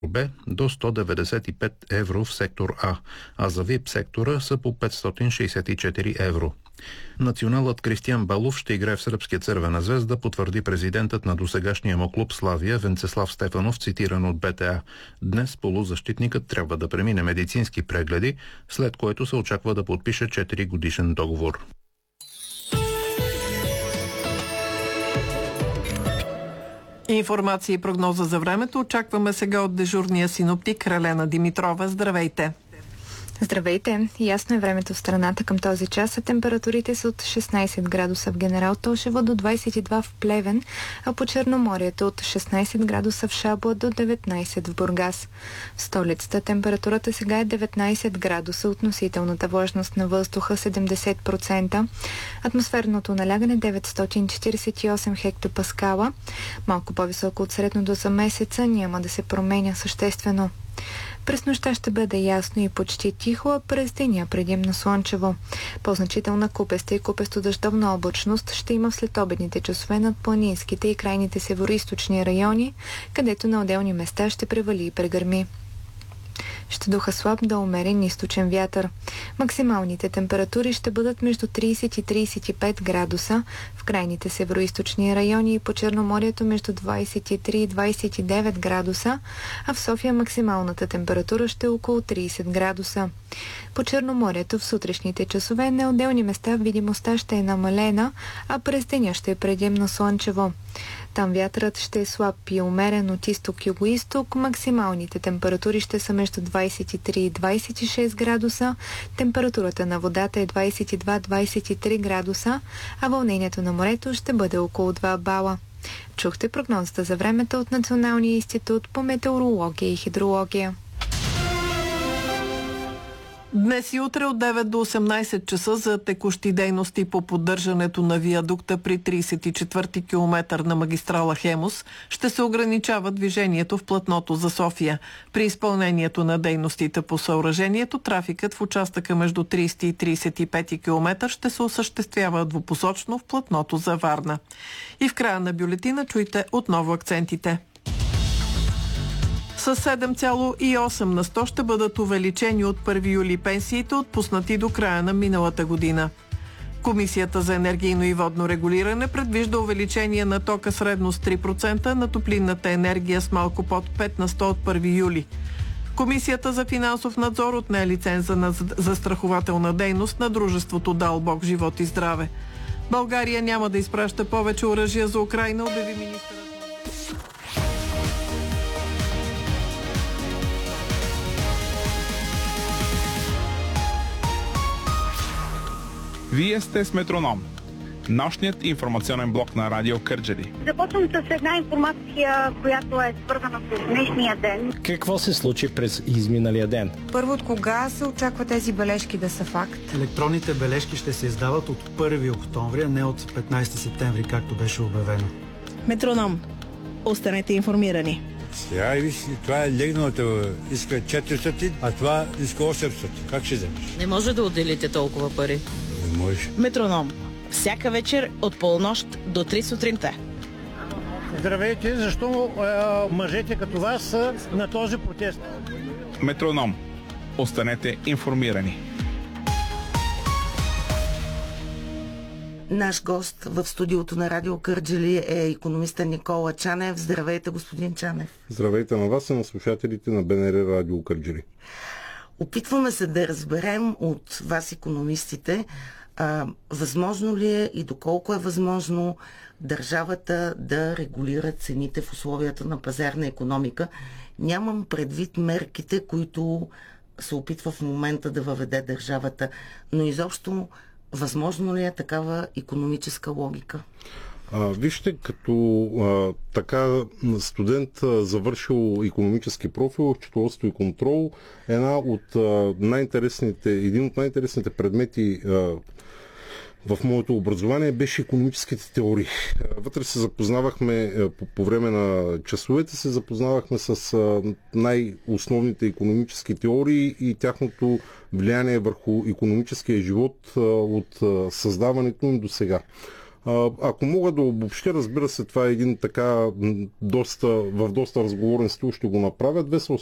Б до 195 евро в сектор А, а за ВИП сектора са по 564 евро. Националът Кристиян Балов ще играе в сръбския Цървена звезда, потвърди президентът на досегашния му клуб Славия Венцеслав Стефанов, цитиран от БТА. Днес полузащитникът трябва да премине медицински прегледи, след което се очаква да подпише 4-годишен договор. Информация и прогноза за времето очакваме сега от дежурния синоптик Ралена Димитрова. Здравейте! Здравейте! Ясно е времето в страната към този час, а температурите са от 16 градуса в Генерал Тошево до 22 в Плевен, а по Черноморието от 16 градуса в Шабла до 19 в Бургас. В столицата температурата сега е 19 градуса, относителната влажност на въздуха 70%, атмосферното налягане 948 хектопаскала, малко по-високо от средното за месеца, няма да се променя съществено. През нощта ще бъде ясно и почти тихо, а през деня предимно слънчево. По-значителна купеста и купесто-дъждовна облачност ще има в следобедните часове над планинските и крайните североизточни райони, където на отделни места ще превали и прегърми. Ще духа слаб до умерен източен вятър. Максималните температури ще бъдат между 30 и 35 градуса в крайните североизточни райони и по Черноморието между 23 и 29 градуса, а в София максималната температура ще е около 30 градуса. По Черноморието в сутрешните часове на отделни места видимостта ще е намалена, а през деня ще е предимно слънчево. Там вятърът ще е слаб и умерен от изток-югоизток. Максималните температури ще са между 23 и 26 градуса. Температурата на водата е 22-23 градуса, а вълнението на морето ще бъде около 2 бала. Чухте прогнозата за времето от Националния институт по метеорология и хидрология. Днес и утре от 9 до 18 часа за текущи дейности по поддържането на виадукта при 34-ти километър на магистрала Хемус ще се ограничава движението в платното за София. При изпълнението на дейностите по съоръжението, трафикът в участъка между 30 и 35 километър ще се осъществява двупосочно в платното за Варна. И в края на бюлетина чуйте отново акцентите. С 7,8 на 100 ще бъдат увеличени от 1 юли пенсиите, отпуснати до края на миналата година. Комисията за енергийно и водно регулиране предвижда увеличение на тока средно с 3%, на топлинната енергия с малко под 5 на 100 от 1 юли. Комисията за финансов надзор отне лиценза на застрахователна дейност на дружеството Дал Бог, живот и здраве. България няма да изпраща повече оръжия за Украйна, обяви министърът. Вие сте с Метроном, нощният информационен блок на Радио Кърджали. Започвам с една информация, която е свързана с днешния ден. Какво се случи през изминалия ден? Първо, от кога се очаква тези бележки да са факт? Електронните бележки ще се издават от 1 октомври, а не от 15 септември, както беше обявено. Метроном. Останете информирани. Сега и виж, това е легналата, иска 400, а това иска 800. Как ще вземеш? Не може да отделите толкова пари. Не можеш. Метроном. Всяка вечер от полунощ до 3 сутринта. Здравейте, защо мъжете като вас са на този протест? Метроном. Останете информирани. Наш гост в студиото на Радио Кърджали е икономиста Никола Чанев. Здравейте, господин Чанев. Здравейте на вас и на слушателите на БНР Радио Кърджали. Опитваме се да разберем от вас, икономистите, възможно ли е и доколко е възможно държавата да регулира цените в условията на пазарна икономика. Нямам предвид мерките, които се опитва в момента да въведе държавата, но изобщо възможно ли е такава икономическа логика? Вижте, като така студент, завършил икономически профил, счетоводство и контрол, един от най-интересните предмети в моето образование беше икономическите теории. Вътре се запознавахме, по време на часовете се запознавахме с най-основните икономически теории и тяхното влияние върху икономическия живот от създаването им до сега. Ако мога да обобщя, разбира се, това е един така в доста разговорен стил ще го направя. Две са